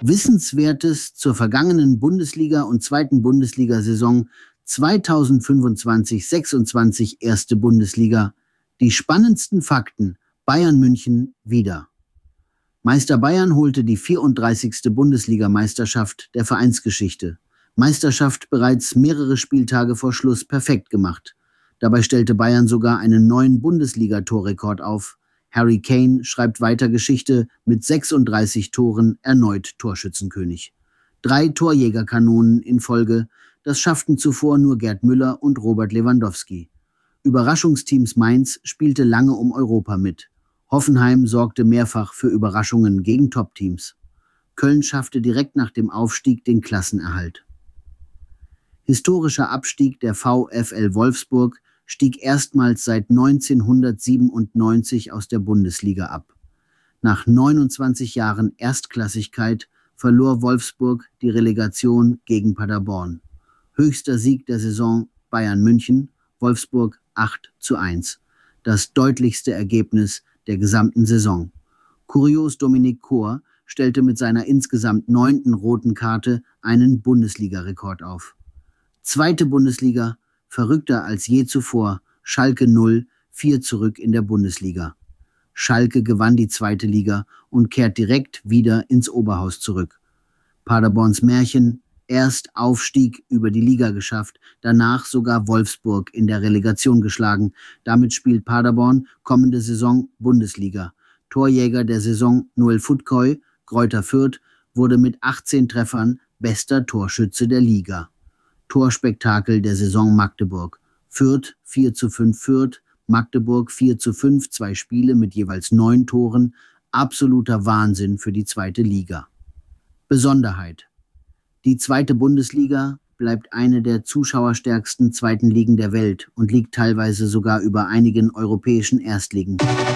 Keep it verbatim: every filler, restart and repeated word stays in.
Wissenswertes zur vergangenen Bundesliga- und zweiten Bundesliga-Saison zweitausendfünfundzwanzig sechsundzwanzig erste Bundesliga. Die spannendsten Fakten Bayern München wieder. Meister Bayern holte die vierunddreißigste Bundesligameisterschaft der Vereinsgeschichte. Meisterschaft bereits mehrere Spieltage vor Schluss perfekt gemacht. Dabei stellte Bayern sogar einen neuen Bundesliga-Torrekord auf. Harry Kane schreibt weiter Geschichte mit sechsunddreißig Toren erneut Torschützenkönig. Drei Torjägerkanonen in Folge, das schafften zuvor nur Gerd Müller und Robert Lewandowski. Überraschungsteams Mainz spielte lange um Europa mit. Hoffenheim sorgte mehrfach für Überraschungen gegen Top-Teams. Köln schaffte direkt nach dem Aufstieg den Klassenerhalt. Historischer Abstieg der VfL Wolfsburg stieg erstmals seit neunzehnhundertsiebenundneunzig aus der Bundesliga ab. Nach neunundzwanzig Jahren Erstklassigkeit verlor Wolfsburg die Relegation gegen Paderborn. Höchster Sieg der Saison Bayern München, Wolfsburg acht zu eins. Das deutlichste Ergebnis der gesamten Saison. Kurios Dominik Kor stellte mit seiner insgesamt neunten roten Karte einen Bundesliga-Rekord auf. Zweite Bundesliga, verrückter als je zuvor, Schalke null, vier zurück in der Bundesliga. Schalke gewann die zweite Liga und kehrt direkt wieder ins Oberhaus zurück. Paderborns Märchen, erst Aufstieg über die Liga geschafft, danach sogar Wolfsburg in der Relegation geschlagen. Damit spielt Paderborn kommende Saison Bundesliga. Torjäger der Saison Noel Futkoi, Greuther Fürth, wurde mit achtzehn Treffern bester Torschütze der Liga. Torspektakel der Saison Magdeburg. Fürth vier zu fünf Fürth, Magdeburg vier zu fünf, zwei Spiele mit jeweils neun Toren. Absoluter Wahnsinn für die zweite Liga. Besonderheit: Die zweite Bundesliga bleibt eine der zuschauerstärksten zweiten Ligen der Welt und liegt teilweise sogar über einigen europäischen Erstligen.